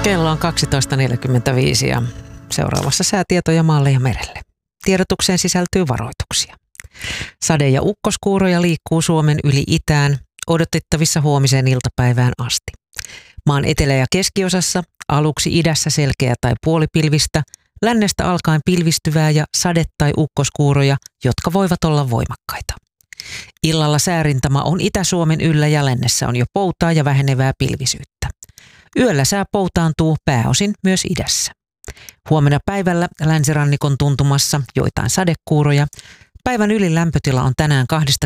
Kello on 12.45 ja seuraavassa säätietoja maalle ja merelle. Tiedotukseen sisältyy varoituksia. Sade- ja ukkoskuuroja liikkuu Suomen yli itään odotettavissa huomiseen iltapäivään asti. Maan etelä- ja keskiosassa aluksi idässä selkeä tai puolipilvistä, lännestä alkaen pilvistyvää ja sade- tai ukkoskuuroja, jotka voivat olla voimakkaita. Illalla säärintama on Itä-Suomen yllä ja lännessä on jo poutaa ja vähenevää pilvisyyttä. Yöllä sää poutaantuu pääosin myös idässä. Huomenna päivällä länsirannikon tuntumassa joitain sadekuuroja. Päivän ylin lämpötila on tänään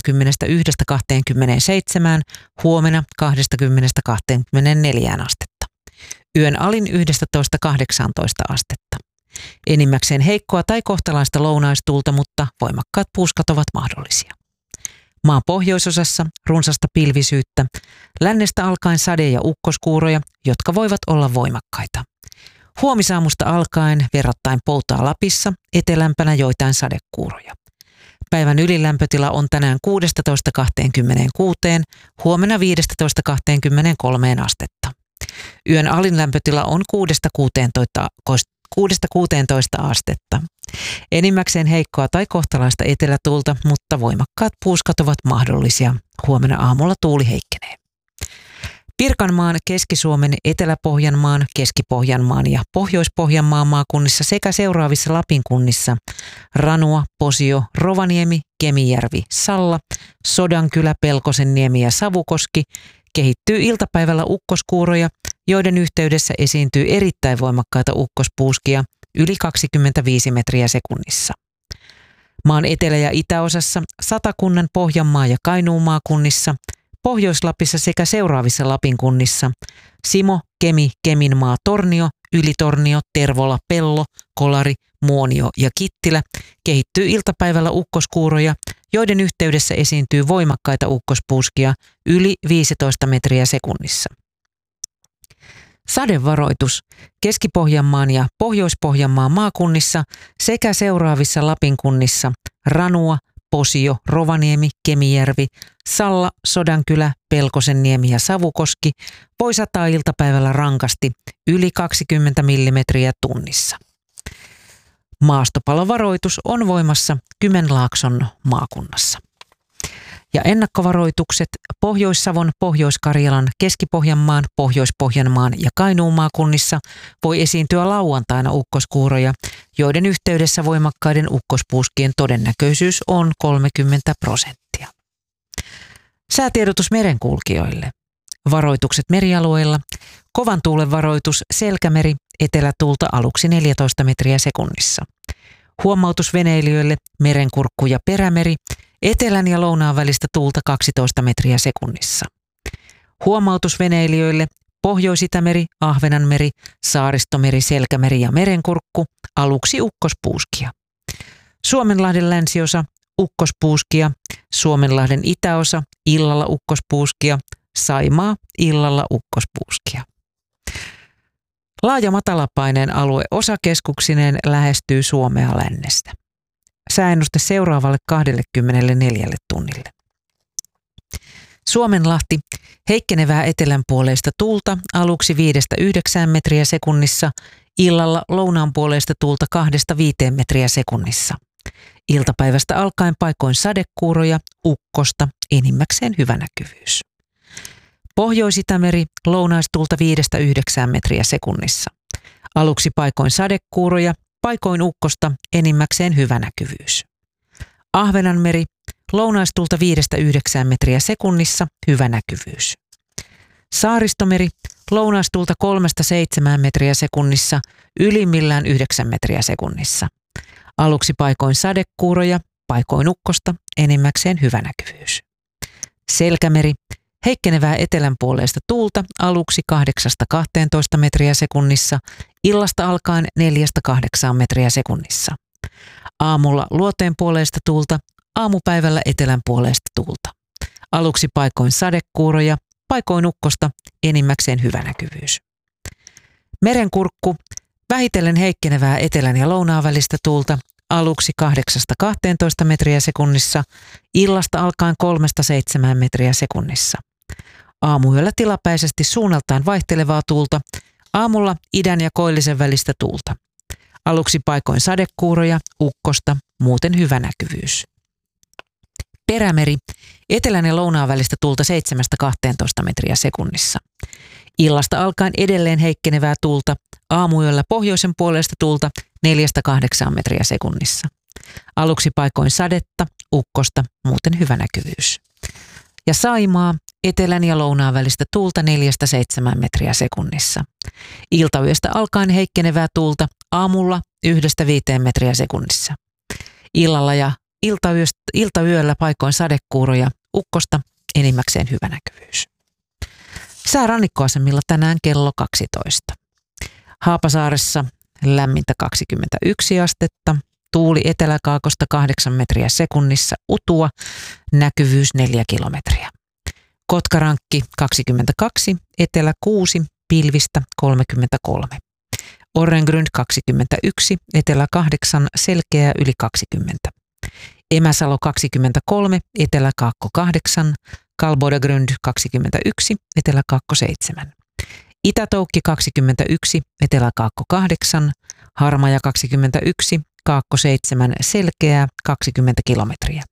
21–27, huomenna 20–24 astetta. Yön alin 11–18 astetta. Enimmäkseen heikkoa tai kohtalaista lounaistuulta, mutta voimakkaat puuskat ovat mahdollisia. Maan pohjoisosassa runsasta pilvisyyttä, lännestä alkaen sade- ja ukkoskuuroja, jotka voivat olla voimakkaita. Huomisaamusta alkaen verrattain poutaa Lapissa, etelämpänä joitain sadekuuroja. Päivän ylilämpötila on tänään 16–26, huomenna 15–23 astetta. Yön alin lämpötila on 6–16 astetta. Enimmäkseen heikkoa tai kohtalaista etelätuulta, mutta voimakkaat puuskat ovat mahdollisia. Huomenna aamulla tuuli heikkenee. Pirkanmaan, Keski-Suomen, Etelä-Pohjanmaan, Keski-Pohjanmaan ja Pohjois-Pohjanmaan maakunnissa sekä seuraavissa Lapin kunnissa Ranua, Posio, Rovaniemi, Kemijärvi, Salla, Sodankylä, Pelkosenniemi ja Savukoski kehittyy iltapäivällä ukkoskuuroja, joiden yhteydessä esiintyy erittäin voimakkaita ukkospuuskia yli 25 metriä sekunnissa. Maan etelä- ja itäosassa Satakunnan, Pohjanmaa ja Kainuun maakunnissa, Pohjois-Lapissa sekä seuraavissa Lapin kunnissa Simo, Kemi, Keminmaa, Tornio, Ylitornio, Tervola, Pello, Kolari, Muonio ja Kittilä kehittyy iltapäivällä ukkoskuuroja, joiden yhteydessä esiintyy voimakkaita ukkospuuskia yli 15 metriä sekunnissa. Sadevaroitus Keski-Pohjanmaan ja Pohjois-Pohjanmaan maakunnissa sekä seuraavissa Lapin kunnissa Ranua, Posio, Rovaniemi, Kemijärvi, Salla, Sodankylä, Pelkosenniemi ja Savukoski voi sataa iltapäivällä rankasti yli 20 millimetriä tunnissa. Maastopalovaroitus on voimassa Kymenlaakson maakunnassa. Ja ennakkovaroitukset Pohjois-Savon, Pohjois-Karjalan, Keski-Pohjanmaan, Pohjois-Pohjanmaan ja Kainuun maakunnissa voi esiintyä lauantaina ukkoskuuroja, joiden yhteydessä voimakkaiden ukkospuuskien todennäköisyys on 30%. Säätiedotus merenkulkijoille. Varoitukset merialueilla. Kovan tuulen varoitus Selkämeri, etelätuulta aluksi 14 metriä sekunnissa. Huomautus veneilijöille Merenkurkku ja Perämeri, etelän ja lounaan välistä tuulta 12 metriä sekunnissa. Huomautus veneilijöille Pohjois-Itämeri, Ahvenanmeri, Saaristomeri, Selkämeri ja Merenkurkku, aluksi ukkospuuskia. Suomenlahden länsiosa, ukkospuuskia. Suomenlahden itäosa, illalla ukkospuuskia. Saimaa, illalla ukkospuuskia. Laaja matalapaineen alue osakeskuksineen lähestyy Suomea lännestä. Sääennuste seuraavalle 24 tunnille. Suomenlahti, heikkenevää etelänpuoleista tuulta aluksi 5–9 metriä sekunnissa, illalla lounaanpuoleista tuulta 2–5 metriä sekunnissa. Iltapäivästä alkaen paikoin sadekuuroja, ukkosta, enimmäkseen hyvä näkyvyys. Pohjois-Itämeri, lounaistuulta 5–9 metriä sekunnissa. Aluksi paikoin sadekuuroja, paikoin ukkosta, enimmäkseen hyvä näkyvyys. Ahvenanmeri, lounaistulta 5–9 metriä sekunnissa, hyvä näkyvyys. Saaristomeri, lounaistulta 3–7 metriä sekunnissa, ylimmillään 9 metriä sekunnissa. Aluksi paikoin sadekuuroja, paikoin ukkosta, enimmäkseen hyvä näkyvyys. Selkämeri, heikkenevää etelänpuoleista tuulta aluksi 8–12 metriä sekunnissa, illasta alkaen 4–8 metriä sekunnissa. Aamulla luoteenpuoleista tuulta, aamupäivällä etelänpuoleista tuulta. Aluksi paikoin sadekuuroja, paikoin ukkosta, enimmäkseen hyvä näkyvyys. Merenkurkku, vähitellen heikkenevää etelän ja lounaan välistä tuulta, aluksi 8–12 metriä sekunnissa, illasta alkaen 3–7 metriä sekunnissa. Aamuyöllä tilapäisesti suunnaltaan vaihtelevaa tuulta, Aamulla idän ja koillisen välistä tuulta. Aluksi paikoin sadekuuroja, ukkosta, muuten hyvä näkyvyys. Perämeri, etelän ja lounaan välistä tuulta 7-12 metriä sekunnissa. Illasta alkaen edelleen heikkenevää tuulta, aamuyöllä pohjoisen puolesta tuulta 4-8 metriä sekunnissa. Aluksi paikoin sadetta, ukkosta, muuten hyvä näkyvyys. Ja Saimaa, etelän ja lounaan välistä tuulta 4-7 metriä sekunnissa. Iltayöstä alkaen heikkenevää tuulta, aamulla 1-5 metriä sekunnissa. Illalla ja iltayöllä paikoin sadekuuroja, ukkosta, enimmäkseen hyvä näkyvyys. Sää rannikkoasemilla tänään kello 12. Haapasaaressa lämmintä 21 astetta, tuuli eteläkaakosta 8 metriä sekunnissa, utua, näkyvyys 4 kilometriä. Kotkarankki 22, etelä 6, pilvistä 33. Orrengrund 21, etelä 8, selkeää yli 20. Emäsalo 23, etelä-kaakko 8, Kalbodagrund 21, etelä-kaakko 7. Itätoukki 21, etelä-kaakko 8, Harmaja 21, kaakko 7, selkeää 20 kilometriä.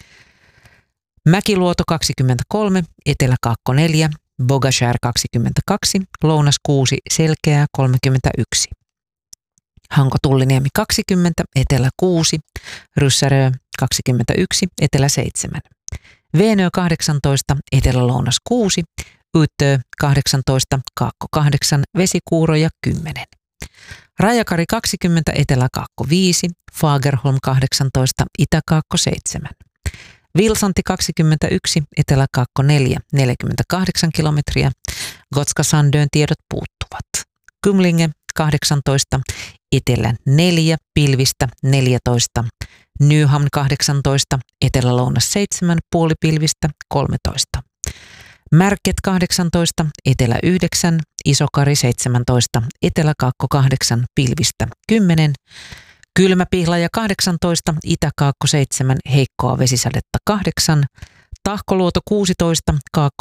Mäkiluoto 23, etelä-kaakko 4, Bogashär 22, lounas 6, selkeää 31. Hanko-Tulliniemi 20, etelä 6, Ryssärö 21, etelä 7. Veenö 18, etelä-lounas 6, Yttö 18, kaakko 8, vesikuuroja 10. Rajakari 20, etelä-kaakko 5, Fagerholm 18, itä-kaakko 7. Vilsanti 21, etelä-kaakko 4, 48 kilometriä. Gotska-Sandön tiedot puuttuvat. Kymlinge 18, etelä 4, pilvistä 14. Nyhamn 18, etelä-lounas 7, puolipilvistä 13. Märket 18, etelä 9, Isokari 17, etelä-kaakko 8, pilvistä 10. Kylmäpihlaja 18, itä-kaakko 7, heikkoa vesisadetta 8. Tahkoluoto 16, kaakko